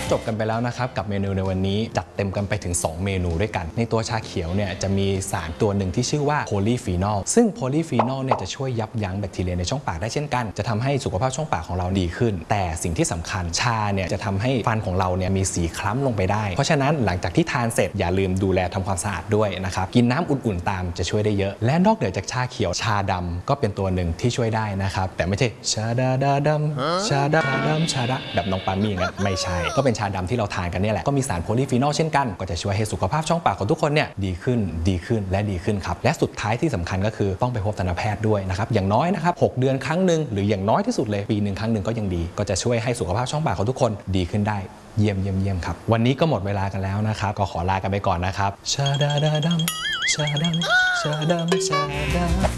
จบกันไปแล้วนะครับกับเมนูในวันนี้จัดเต็มกันไปถึง2เมนูด้วยกันในตัวชาเขียวเนี่ยจะมีสารตัวหนึ่งที่ชื่อว่าโพลีฟีนอลซึ่งโพลีฟีนอลเนี่ยจะช่วยยับยั้งแบคทีเรียในช่องปากได้เช่นกันจะทำให้สุขภาพช่องปากของเราดีขึ้นแต่สิ่งที่สำคัญชาเนี่ยจะทำให้ฟันของเราเนี่ยมีสีคล้ำลงไปได้เพราะฉะนั้นหลังจากที่ทานเสร็จอย่าลืมดูแลทำความสะอาดด้วยนะครับกินน้ำอุ่นๆตามจะช่วยได้เยอะและนอกเหนือจากชาเขียวชาดำก็เป็นตัวหนึ่งที่ช่วยได้นะครับแต่ไม่ใช่ชาดาดำชาดาดำชาดาแบบน้องปามี่งั้นไม่ใช่ก็เป็นชาดำที่เราทานกันนี่แหละก็มีสารโพลีฟีนอลเช่นกันก็จะช่วยให้สุขภาพช่องปากของทุกคนเนี่ยดีขึ้นและดีขึ้นครับและสุดท้ายที่สำคัญก็คือต้องไปพบทันตแพทย์ด้วยนะครับอย่างน้อยนะครับ6 เดือนครั้งหนึ่งหรืออย่างน้อยที่สุดเลยปีหนึ่งครั้งหนึ่งก็ยังดีก็จะช่วยให้สุขภาพช่องปากของทุกคนดีขึ้นได้เยี่ยมครับวันนี้ก็หมดเวลากันแล้วนะครับก็ขอลากันไปก่อนนะครับชาดาดาดำชาดำชาดำชาดำ